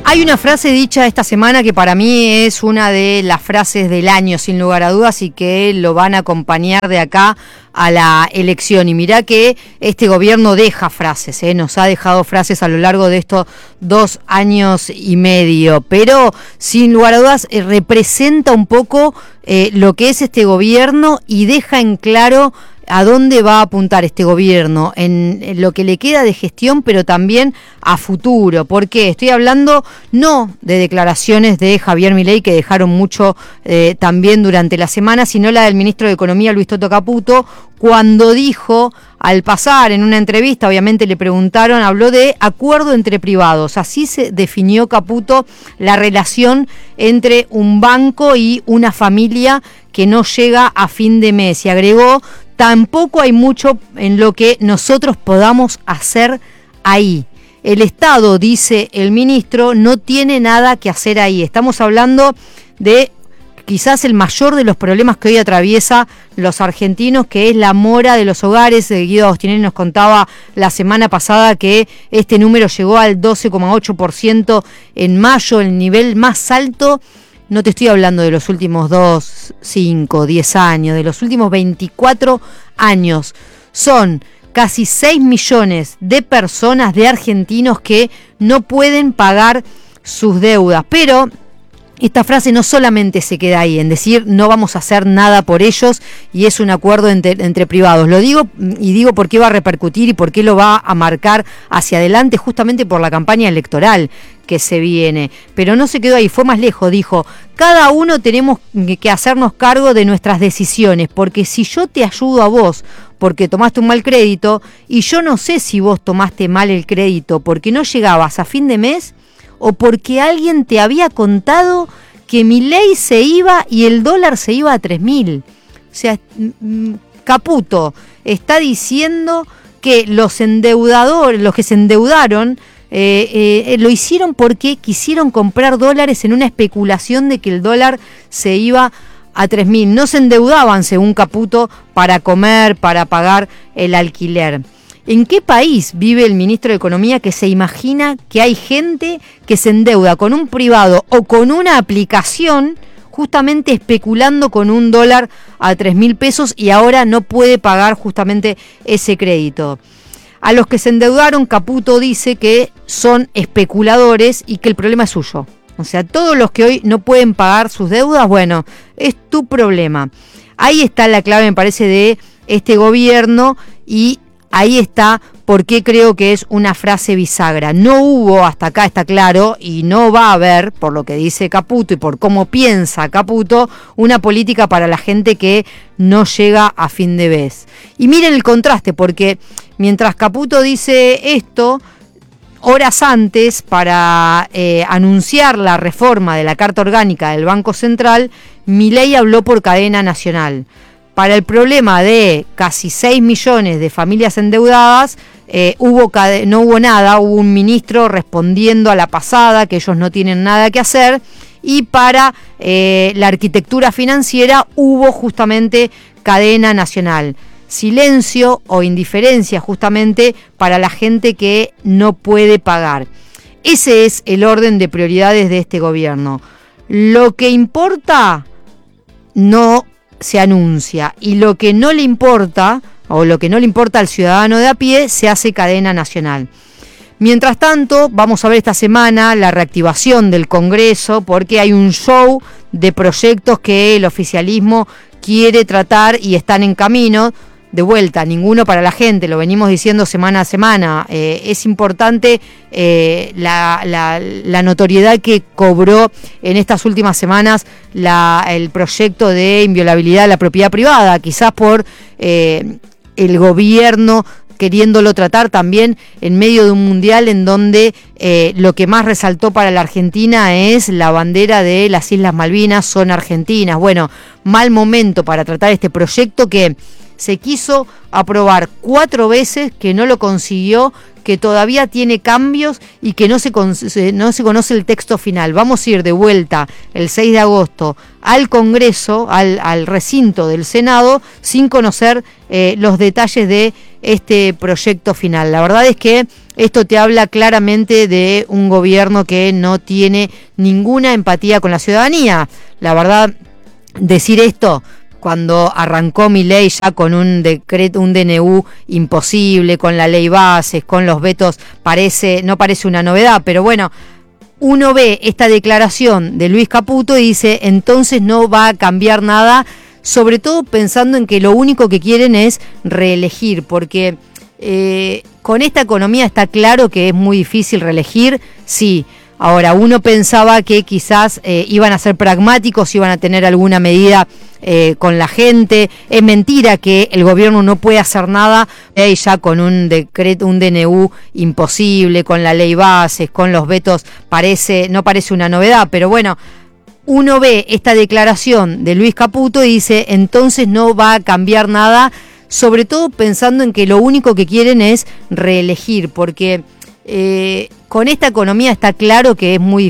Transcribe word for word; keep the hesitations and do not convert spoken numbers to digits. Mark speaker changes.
Speaker 1: Hay una frase dicha esta semana que para mí es una de las frases del año, sin lugar a dudas, y que lo van a acompañar de acá a la elección. Y mirá que este gobierno deja frases, ¿eh? Nos ha dejado frases a lo largo de estos dos años y medio, pero sin lugar a dudas eh, representa un poco eh, lo que es este gobierno y deja en claro a dónde va a apuntar este gobierno, en, en lo que le queda de gestión, pero también a futuro. ¿Por qué? Estoy hablando no de declaraciones de Javier Milei, que dejaron mucho eh, también durante la semana, sino la del ministro de Economía, Luis Toto Caputo, cuando dijo, al pasar en una entrevista, obviamente le preguntaron, habló de acuerdo entre privados. Así se definió Caputo la relación entre un banco y una familia que no llega a fin de mes. Y agregó, tampoco hay mucho en lo que nosotros podamos hacer ahí. El Estado, dice el ministro, no tiene nada que hacer ahí. Estamos hablando de quizás el mayor de los problemas que hoy atraviesa los argentinos, que es la mora de los hogares. Guido Agostinelli nos contaba la semana pasada que este número llegó al doce coma ocho por ciento en mayo, el nivel más alto. No te estoy hablando de los últimos dos, cinco, diez años, de los últimos veinticuatro años. Son casi seis millones de personas, de argentinos, que no pueden pagar sus deudas. Pero esta frase no solamente se queda ahí, en decir no vamos a hacer nada por ellos y es un acuerdo entre, entre privados. Lo digo y digo por qué va a repercutir y por qué lo va a marcar hacia adelante, justamente por la campaña electoral que se viene. Pero no se quedó ahí, fue más lejos, dijo, cada uno tenemos que hacernos cargo de nuestras decisiones, porque si yo te ayudo a vos porque tomaste un mal crédito y yo no sé si vos tomaste mal el crédito porque no llegabas a fin de mes, o porque alguien te había contado que Milei se iba y el dólar se iba a tres mil. O sea, Caputo está diciendo que los endeudadores, los que se endeudaron, eh, eh, lo hicieron porque quisieron comprar dólares en una especulación de que el dólar se iba a tres mil. No se endeudaban, según Caputo, para comer, para pagar el alquiler. ¿En qué país vive el ministro de Economía que se imagina que hay gente que se endeuda con un privado o con una aplicación justamente especulando con un dólar a tres mil pesos y ahora no puede pagar justamente ese crédito? A los que se endeudaron, Caputo dice que son especuladores y que el problema es suyo. O sea, todos los que hoy no pueden pagar sus deudas, bueno, es tu problema. Ahí está la clave, me parece, de este gobierno y ahí está por qué creo que es una frase bisagra. No hubo, hasta acá está claro, y no va a haber, por lo que dice Caputo y por cómo piensa Caputo, una política para la gente que no llega a fin de mes. Y miren el contraste, porque mientras Caputo dice esto, horas antes, para eh, anunciar la reforma de la Carta Orgánica del Banco Central, Milei habló por cadena nacional. Para el problema de casi seis millones de familias endeudadas, eh, hubo no hubo nada, hubo un ministro respondiendo a la pasada, que ellos no tienen nada que hacer, y para eh, la arquitectura financiera hubo justamente cadena nacional. Silencio o indiferencia justamente para la gente que no puede pagar. Ese es el orden de prioridades de este gobierno. Lo que importa no se anuncia y lo que no le importa o lo que no le importa al ciudadano de a pie se hace cadena nacional. Mientras tanto, vamos a ver esta semana la reactivación del Congreso porque hay un show de proyectos que el oficialismo quiere tratar y están en camino. De vuelta, ninguno para la gente, lo venimos diciendo semana a semana. Eh, es importante eh, la, la, la notoriedad que cobró en estas últimas semanas la, el proyecto de inviolabilidad de la propiedad privada, quizás por eh, el gobierno queriéndolo tratar también en medio de un mundial en donde eh, lo que más resaltó para la Argentina es la bandera de las Islas Malvinas, son argentinas. Bueno, mal momento para tratar este proyecto que se quiso aprobar cuatro veces, que no lo consiguió, que todavía tiene cambios y que no se, con, no se conoce el texto final. Vamos a ir de vuelta el seis de agosto al Congreso, al, al recinto del Senado, sin conocer eh, los detalles de este proyecto final. La verdad es que esto te habla claramente de un gobierno que no tiene ninguna empatía con la ciudadanía. La verdad, decir esto cuando arrancó Milei ya con un decreto, un D N U imposible, con la ley bases, con los vetos, parece, no parece una novedad, pero bueno, uno ve esta declaración de Luis Caputo y dice, entonces no va a cambiar nada, sobre todo pensando en que lo único que quieren es reelegir, porque eh, con esta economía está claro que es muy difícil reelegir, sí. Ahora, uno pensaba que quizás eh, iban a ser pragmáticos, iban a tener alguna medida eh, con la gente. Es mentira que el gobierno no puede hacer nada eh, ya con un decreto, un D N U imposible, con la ley bases, con los vetos, parece, no parece una novedad, pero bueno, uno ve esta declaración de Luis Caputo y dice, entonces no va a cambiar nada, sobre todo pensando en que lo único que quieren es reelegir, porque Eh, con esta economía está claro que es muy